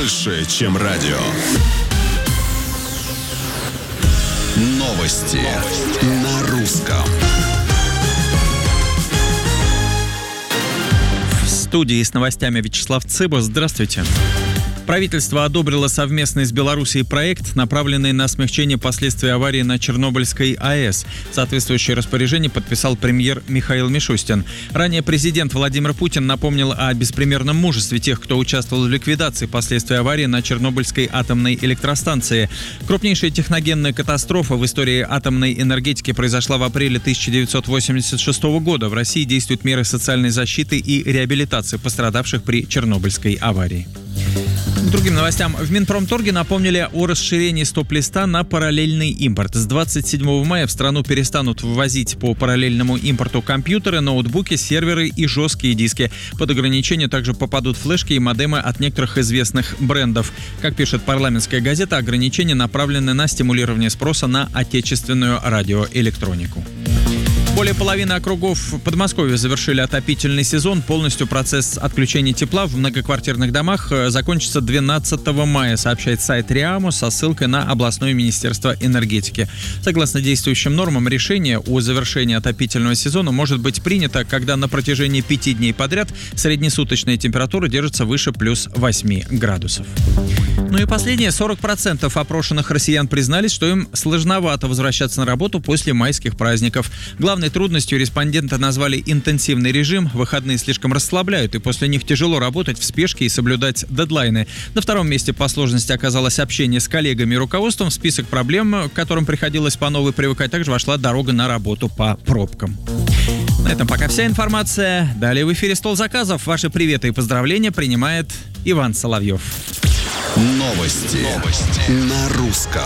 больше, чем радио. Новости на русском. В студии с новостями Вячеслав Цыба. Здравствуйте. Правительство одобрило совместный с Белоруссией проект, направленный на смягчение последствий аварии на Чернобыльской АЭС. Соответствующее распоряжение подписал премьер Михаил Мишустин. Ранее президент Владимир Путин напомнил о беспримерном мужестве тех, кто участвовал в ликвидации последствий аварии на Чернобыльской атомной электростанции. Крупнейшая техногенная катастрофа в истории атомной энергетики произошла в апреле 1986 года. В России действуют меры социальной защиты и реабилитации пострадавших при Чернобыльской аварии. К другим новостям. В Минпромторге напомнили о расширении стоп-листа на параллельный импорт. С 27 мая в страну перестанут ввозить по параллельному импорту компьютеры, ноутбуки, серверы и жесткие диски. Под ограничение также попадут флешки и модемы от некоторых известных брендов. Как пишет парламентская газета, ограничения направлены на стимулирование спроса на отечественную радиоэлектронику. Более половины округов Подмосковья завершили отопительный сезон. Полностью процесс отключения тепла в многоквартирных домах закончится 12 мая, сообщает сайт РИАМО со ссылкой на областное министерство энергетики. Согласно действующим нормам, решение о завершении отопительного сезона может быть принято, когда на протяжении 5 дней подряд среднесуточная температура держится выше плюс 8 градусов. Ну и последнее. 40% опрошенных россиян признались, что им сложновато возвращаться на работу после майских праздников. Главной трудностью респонденты назвали интенсивный режим. Выходные слишком расслабляют, и после них тяжело работать в спешке и соблюдать дедлайны. На втором месте по сложности оказалось общение с коллегами и руководством. В список проблем, к которым приходилось по новой привыкать, также вошла дорога на работу по пробкам. На этом пока вся информация. Далее в эфире «Стол заказов». Ваши приветы и поздравления принимает Иван Соловьев. Новости на русском.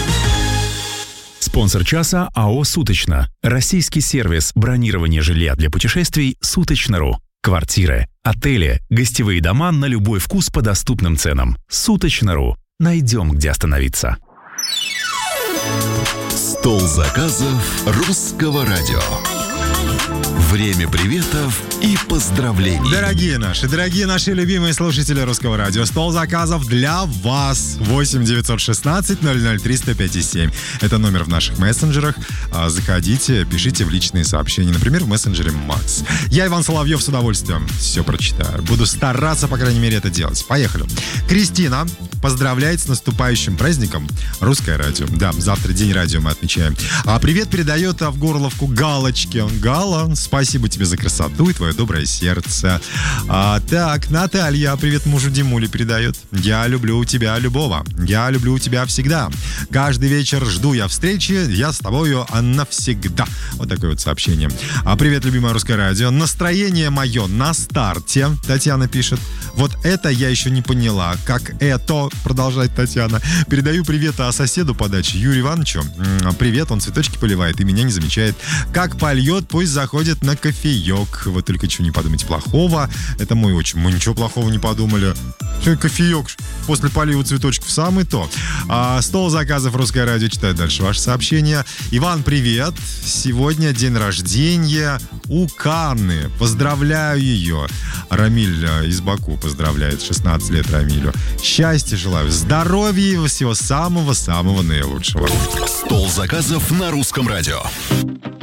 Спонсор часа АО «Суточно». Российский сервис бронирования жилья для путешествий «Суточно.ру». Квартиры, отели, гостевые дома на любой вкус по доступным ценам. «Суточно.ру». Найдем, где остановиться. Стол заказов русского радио. Время приветов и поздравлений. Дорогие наши любимые слушатели Русского радио, стол заказов для вас. 8 916 003 105,7. Это номер в наших мессенджерах. Заходите, пишите в личные сообщения. Например, в мессенджере Макс. Я, Иван Соловьев, с удовольствием все прочитаю. Буду стараться, по крайней мере, это делать. Поехали. Кристина поздравляет с наступающим праздником Русское радио. Да, завтра день радио мы отмечаем. Привет передает в Горловку Галочке. Гала, спасибо тебе за красоту и твое доброе сердце. Так, Наталья привет мужу Димуле передает. Я люблю тебя любого. Я люблю тебя всегда. Каждый вечер жду я встречи. Я с тобою навсегда. Вот такое вот сообщение. Привет, любимое Русское радио. Настроение мое на старте. Татьяна пишет. Вот это я еще не поняла. Как это, продолжает Татьяна. Передаю привет соседу по даче Юрию Ивановичу. Привет, он цветочки поливает и меня не замечает. Как польет, пусть заходит на кофеек. Вот только чего не подумайте плохого. Это мой отчим. Мы ничего плохого не подумали. Кофеек после полива цветочков самый то. Стол заказов Русское радио читает дальше ваше сообщение. Иван, привет. Сегодня день рождения у Канны. Поздравляю ее. Рамиль из Баку поздравляет. 16 лет Рамилю. Счастья желаю. Здоровья и всего самого-самого наилучшего. Стол заказов на Русском радио.